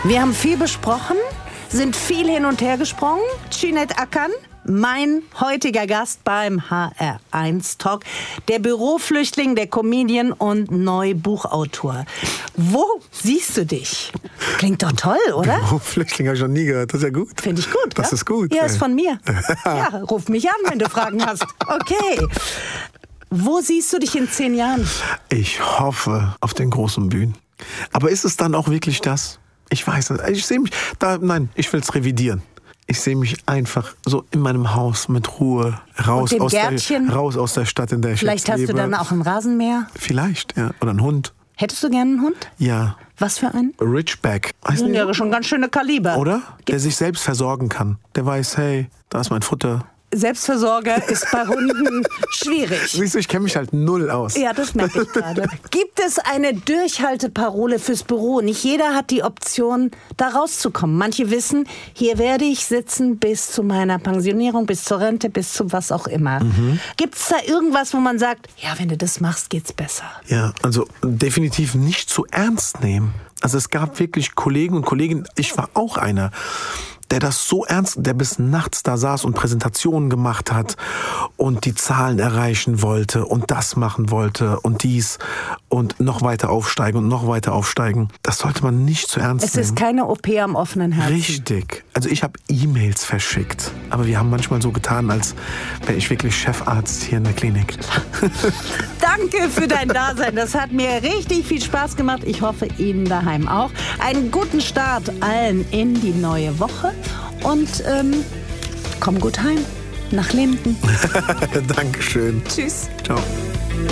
Wir haben viel besprochen, sind viel hin und her gesprungen. Cüneyt Akın, mein heutiger Gast beim HR1 Talk, der Büroflüchtling, der Comedian und Neubuchautor. Wo siehst du dich? Klingt doch toll, oder? Büroflüchtling habe ich noch nie gehört. Das ist ja gut. Finde ich gut. Das ist gut. Ja, ist von mir. Ja, ruf mich an, wenn du Fragen hast. Okay. Wo siehst du dich in 10 Jahren? Ich hoffe auf den großen Bühnen. Aber ist es dann auch wirklich das? Ich weiß nicht. Ich sehe mich nein, ich will es revidieren. Ich sehe mich einfach so in meinem Haus mit Ruhe raus aus der Stadt, in der ich Vielleicht jetzt lebe. hast du dann auch ein Rasenmäher? Vielleicht, ja. Oder einen Hund. Hättest du gerne einen Hund? Ja. Was für einen? Ridgeback. Das sind ja schon ganz schöne Kaliber. Oder? Der sich selbst versorgen kann. Der weiß, hey, da ist mein Futter. Selbstversorger ist bei Hunden schwierig. Siehst du, ich kenne mich halt null aus. Ja, das merke ich gerade. Gibt es eine Durchhalteparole fürs Büro? Nicht jeder hat die Option, da rauszukommen. Manche wissen, hier werde ich sitzen bis zu meiner Pensionierung, bis zur Rente, bis zu was auch immer. Gibt es da irgendwas, wo man sagt, ja, wenn du das machst, geht's besser? Ja, also definitiv nicht zu ernst nehmen. Also es gab wirklich Kollegen und Kolleginnen, ich war auch einer, der das so ernst, der bis nachts da saß und Präsentationen gemacht hat und die Zahlen erreichen wollte und das machen wollte und dies und noch weiter aufsteigen und noch weiter aufsteigen. Das sollte man nicht zu ernst nehmen. Es ist keine OP am offenen Herzen. Richtig. Also ich habe E-Mails verschickt, aber wir haben manchmal so getan, als wäre ich wirklich Chefarzt hier in der Klinik. Danke für dein Dasein. Das hat mir richtig viel Spaß gemacht. Ich hoffe, Ihnen daheim auch. Einen guten Start allen in die neue Woche. Und komm gut heim nach Linden. Dankeschön. Tschüss. Ciao.